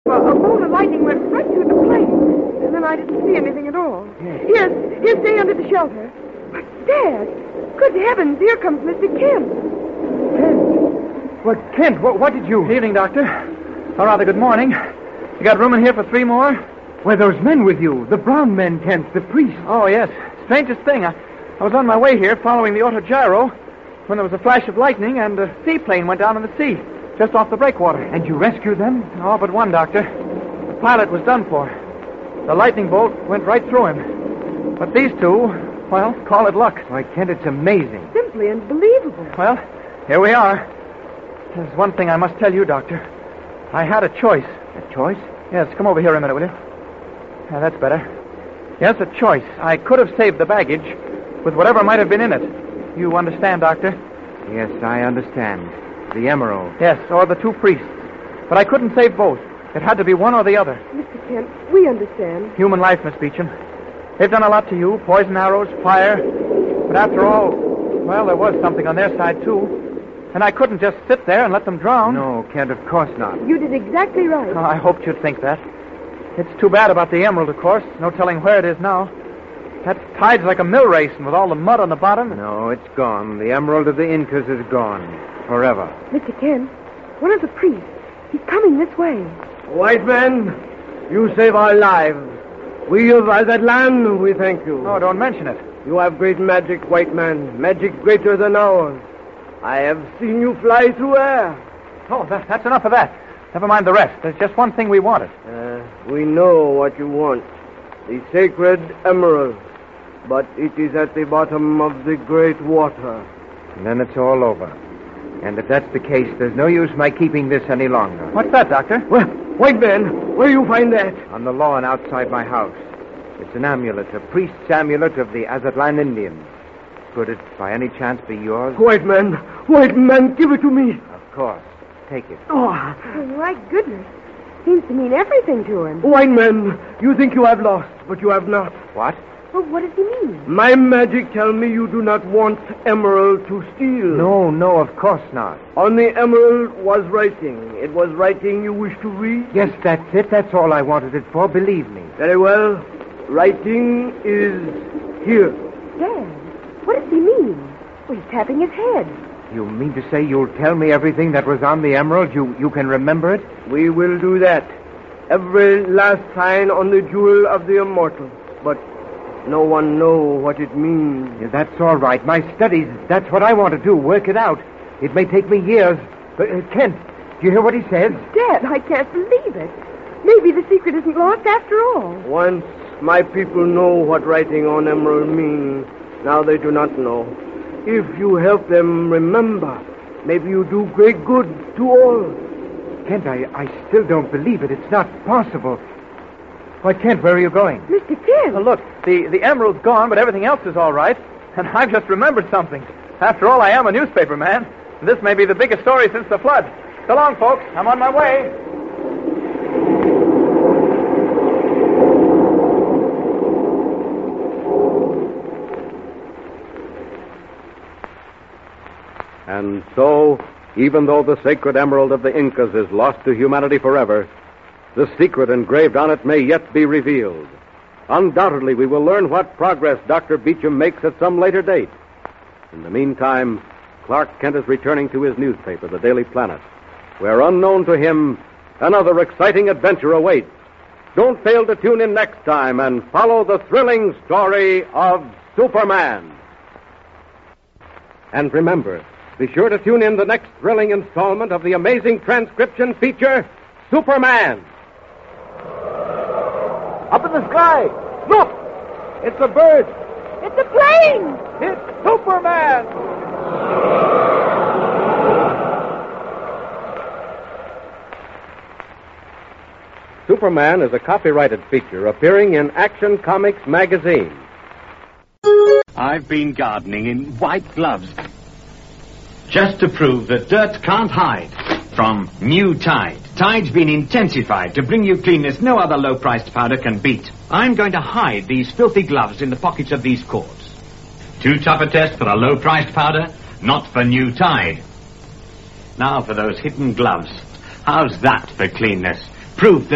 A bolt of lightning went right through the plane, and then I didn't see anything at all. Yes. Here, stay under the shelter. But, Dad, good heavens, here comes Mr. Kent. Kent? Well, Kent, what did you... Good evening, Doctor. Or rather, good morning. You got room in here for 3 more? Why, those men with you, the brown men, Kent, the priest. Oh, yes. Strangest thing, I was on my way here following the autogyro when there was a flash of lightning and a seaplane went down in the sea, just off the breakwater. And you rescued them? All but one, Doctor. The pilot was done for. The lightning bolt went right through him. But these two, well, call it luck. Why, Kent, it's amazing. Simply unbelievable. Well, here we are. There's one thing I must tell you, Doctor. I had a choice. A choice? Yes, come over here a minute, will you? Yeah, that's better. Yes, a choice. I could have saved the baggage with whatever might have been in it. You understand, Doctor? Yes, I understand. The emerald. Yes, or the 2 priests. But I couldn't save both. It had to be one or the other. Mr. Kent, we understand. Human life, Miss Beecham. They've done a lot to you. Poison arrows, fire. But after all, well, there was something on their side, too. And I couldn't just sit there and let them drown. No, Kent, of course not. You did exactly right. Oh, I hoped you'd think that. It's too bad about the emerald, of course. No telling where it is now. That tide's like a mill race, and with all the mud on the bottom... No, it's gone. The emerald of the Incas is gone. Forever. Mr. Kent, one of the priests. He's coming this way. White men, you save our lives. We of Azatlan, we thank you. Oh, don't mention it. You have great magic, white man. Magic greater than ours. I have seen you fly through air. Oh, that's enough of that. Never mind the rest. There's just one thing we wanted. We know what you want. The sacred emerald. But it is at the bottom of the great water. And then it's all over. And if that's the case, there's no use my keeping this any longer. What's that, Doctor? Well, white man, where you find that? On the lawn outside my house. It's an amulet, a priest's amulet of the Azatlan Indians. Could it by any chance be yours? White man, give it to me. Of course. Take it. Oh, my goodness. Seems to mean everything to him. White man, you think you have lost, but you have not. What? Well, what does he mean? My magic tell me you do not want emerald to steal. No, of course not. On the emerald was writing. It was writing you wish to read? Yes, that's it. That's all I wanted it for, believe me. Very well. Writing is here. Dad, what does he mean? Well, he's tapping his head. You mean to say you'll tell me everything that was on the emerald? You can remember it? We will do that. Every last sign on the jewel of the immortal. But no one know what it means. Yeah, that's all right. My studies, that's what I want to do, work it out. It may take me years. But, Kent, do you hear what he says? Dad, I can't believe it. Maybe the secret isn't lost after all. Once my people know what writing on emerald means, now they do not know. If you help them remember, maybe you do great good to all. Kent, I still don't believe it. It's not possible. Why, Kent, where are you going? Mr. Kent. Well, look, the emerald's gone, but everything else is all right. And I've just remembered something. After all, I am a newspaper man. And this may be the biggest story since the flood. So long, folks. I'm on my way. And so, even though the sacred emerald of the Incas is lost to humanity forever, the secret engraved on it may yet be revealed. Undoubtedly, we will learn what progress Dr. Beecham makes at some later date. In the meantime, Clark Kent is returning to his newspaper, the Daily Planet, where, unknown to him, another exciting adventure awaits. Don't fail to tune in next time and follow the thrilling story of Superman. And remember, be sure to tune in the next thrilling installment of the amazing transcription feature, Superman. Up in the sky. Look! It's a bird. It's a plane! It's Superman! Superman is a copyrighted feature appearing in Action Comics magazine. I've been gardening in white gloves just to prove that dirt can't hide from new Tide. Tide's been intensified to bring you cleanness no other low-priced powder can beat. I'm going to hide these filthy gloves in the pockets of these cords. Too tough a test for a low-priced powder? Not for new Tide. Now for those hidden gloves. How's that for cleanness? Proof that